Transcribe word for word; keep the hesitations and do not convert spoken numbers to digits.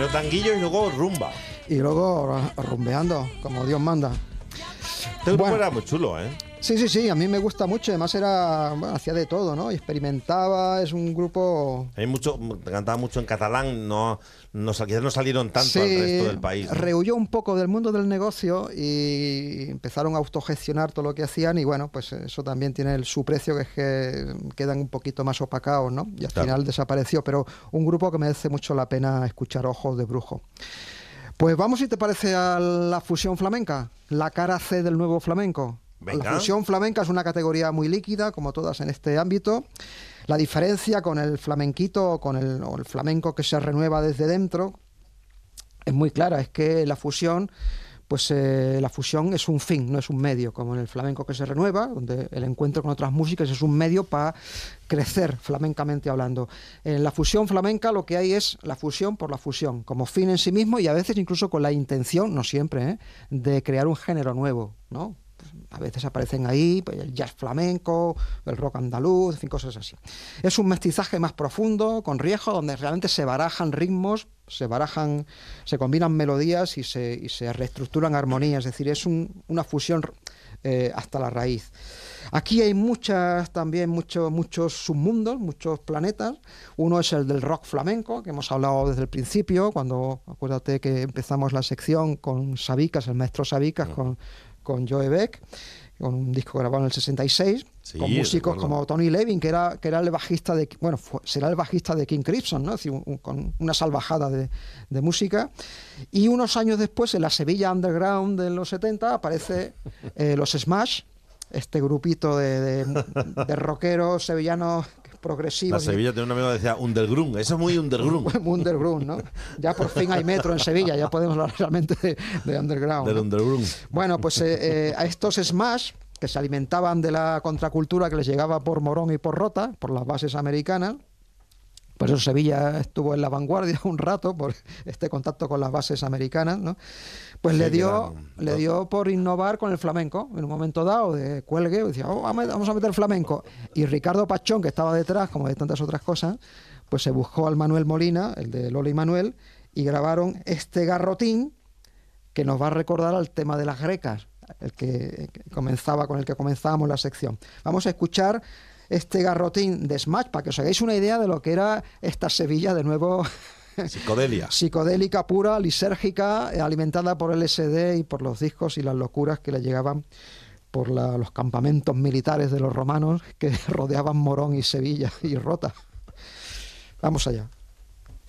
Primero tanguillo y luego rumba. Y luego rumbeando, como Dios manda. Este grupo bueno, era muy chulo, ¿eh? Sí, sí, sí, a mí me gusta mucho. Además era, bueno, hacía de todo, ¿no? Experimentaba, es un grupo... Hay mucho, cantaba mucho en catalán, no, no, quizás no salieron tanto sí, al resto del país, ¿no? Rehuyó un poco del mundo del negocio y empezaron a autogestionar todo lo que hacían y bueno, pues eso también tiene el, su precio, que es que quedan un poquito más opacados, ¿no? Y al claro. final desapareció, pero un grupo que merece mucho la pena escuchar, Ojos de Brujo. Pues vamos, si te parece, a la fusión flamenca, la cara C del nuevo flamenco. Venga. La fusión flamenca es una categoría muy líquida, como todas en este ámbito. La diferencia con el flamenquito, con el, o el flamenco que se renueva desde dentro, es muy clara. Es que la fusión, pues eh, la fusión es un fin, no es un medio, como en el flamenco que se renueva, donde el encuentro con otras músicas es un medio para crecer flamencamente hablando. En la fusión flamenca lo que hay es la fusión por la fusión, como fin en sí mismo y a veces incluso con la intención, no siempre, ¿eh?, de crear un género nuevo, ¿no? A veces aparecen ahí pues, el jazz flamenco, el rock andaluz, en fin, cosas así. Es un mestizaje más profundo, con riesgo, donde realmente se barajan ritmos, se barajan, se combinan melodías y se, y se reestructuran armonías. Es decir, es un, una fusión eh, hasta la raíz. Aquí hay muchas, también muchos, muchos submundos, muchos planetas. Uno es el del rock flamenco, que hemos hablado desde el principio, cuando, acuérdate que empezamos la sección con Sabicas, el maestro Sabicas, uh-huh. con... con Joe Beck, con un disco grabado en el sesenta y seis, sí, con músicos como Tony Levin, que era, que era el bajista de, bueno, fue, será el bajista de King Crimson, ¿no? Es decir, un, un, con una salvajada de, de música. Y unos años después, en la Sevilla Underground de los setenta, aparece eh, los Smash, este grupito de, de, de rockeros sevillanos progresivos. La Sevilla tiene un amigo que decía underground, eso es muy underground. Muy underground, ¿no? Ya por fin hay metro en Sevilla, ya podemos hablar realmente de, de underground. Del ¿no? underground. Bueno, pues eh, eh, a estos Smash, que se alimentaban de la contracultura que les llegaba por Morón y por Rota, por las bases americanas, por eso Sevilla estuvo en la vanguardia un rato, por este contacto con las bases americanas, ¿no? Pues sí, le dio le dio por innovar con el flamenco, en un momento dado, de cuelgue, decía, oh, vamos a meter flamenco. Y Ricardo Pachón, que estaba detrás, como de tantas otras cosas, pues se buscó al Manuel Molina, el de Lola y Manuel, y grabaron este garrotín que nos va a recordar al tema de las grecas, el que, que comenzaba, con el que comenzábamos la sección. Vamos a escuchar este garrotín de Smash, para que os hagáis una idea de lo que era esta Sevilla de nuevo. Psicodelia. Psicodélica pura, lisérgica, alimentada por L S D y por los discos y las locuras que le llegaban por la, los campamentos militares de los romanos que rodeaban Morón y Sevilla y Rota. Vamos allá.